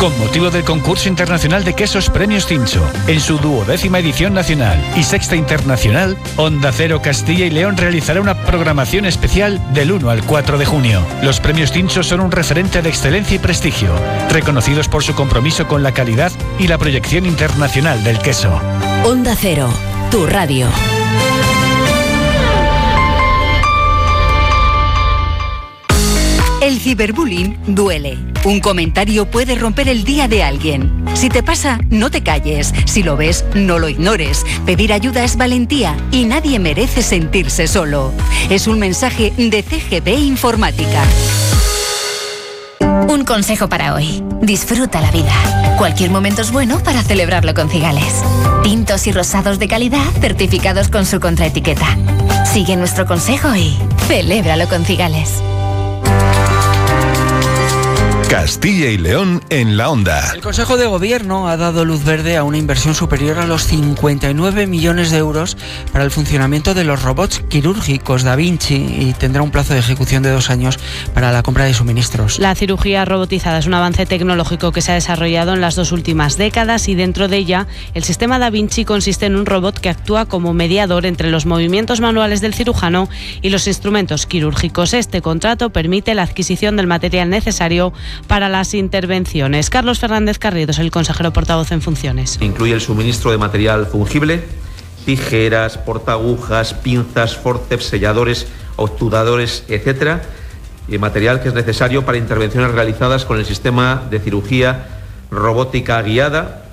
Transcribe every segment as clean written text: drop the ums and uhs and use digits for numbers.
Con motivo del concurso internacional de quesos Premios Tincho, en su 12ª edición nacional y 6ª internacional, Onda Cero Castilla y León realizará una programación especial del 1 al 4 de junio. Los Premios Tincho son un referente de excelencia y prestigio, reconocidos por su compromiso con la calidad y la proyección internacional del queso. Onda Cero, tu radio. El ciberbullying duele. Un comentario puede romper el día de alguien. Si te pasa, no te calles. Si lo ves, no lo ignores. Pedir ayuda es valentía y nadie merece sentirse solo. Es un mensaje de CGB Informática. Un consejo para hoy. Disfruta la vida. Cualquier momento es bueno para celebrarlo con Cigales. Tintos y rosados de calidad certificados con su contraetiqueta. Sigue nuestro consejo y celébralo con Cigales. Castilla y León en la Onda. El Consejo de Gobierno ha dado luz verde a una inversión superior a los 59 millones de euros para el funcionamiento de los robots quirúrgicos Da Vinci y tendrá un plazo de ejecución de 2 años para la compra de suministros. La cirugía robotizada es un avance tecnológico que se ha desarrollado en las 2 últimas décadas y dentro de ella el sistema Da Vinci consiste en un robot que actúa como mediador entre los movimientos manuales del cirujano y los instrumentos quirúrgicos. Este contrato permite la adquisición del material necesario para las intervenciones. Carlos Fernández Carriedo es el consejero portavoz en funciones. Incluye el suministro de material fungible, tijeras, portaagujas, pinzas, fórceps, selladores, obturadores, etcétera, y material que es necesario para intervenciones realizadas con el sistema de cirugía robótica guiada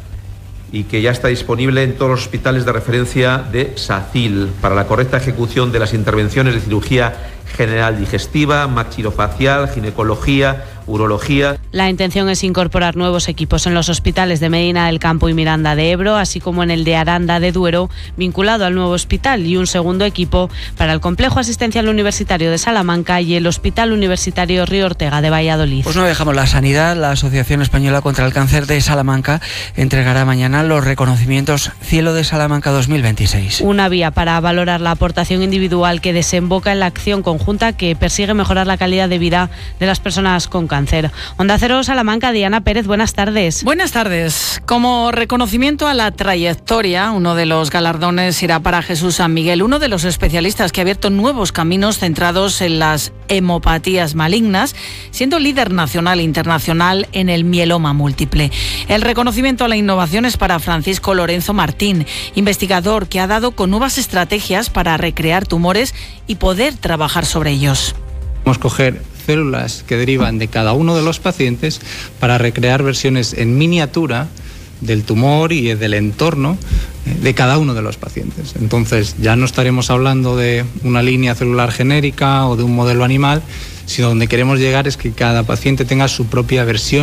y que ya está disponible en todos los hospitales de referencia de SACIL para la correcta ejecución de las intervenciones de cirugía general digestiva, maxilofacial, ginecología, urología. La intención es incorporar nuevos equipos en los hospitales de Medina del Campo y Miranda de Ebro, así como en el de Aranda de Duero, vinculado al nuevo hospital, y un segundo equipo para el Complejo Asistencial Universitario de Salamanca y el Hospital Universitario Río Ortega de Valladolid. Pues no dejamos la sanidad. La Asociación Española contra el Cáncer de Salamanca entregará mañana los reconocimientos Cielo de Salamanca 2026. Una vía para valorar la aportación individual que desemboca en la acción conjunta que persigue mejorar la calidad de vida de las personas con cáncer. Onda Cero Salamanca, Diana Pérez, buenas tardes. Buenas tardes. Como reconocimiento a la trayectoria, uno de los galardones irá para Jesús San Miguel, uno de los especialistas que ha abierto nuevos caminos centrados en las hemopatías malignas, siendo líder nacional e internacional en el mieloma múltiple. El reconocimiento a la innovación es para Francisco Lorenzo Martín, investigador que ha dado con nuevas estrategias para recrear tumores y poder trabajar sobre ellos. Vamos a coger células que derivan de cada uno de los pacientes para recrear versiones en miniatura del tumor y del entorno de cada uno de los pacientes. Entonces ya no estaremos hablando de una línea celular genérica o de un modelo animal, sino donde queremos llegar es que cada paciente tenga su propia versión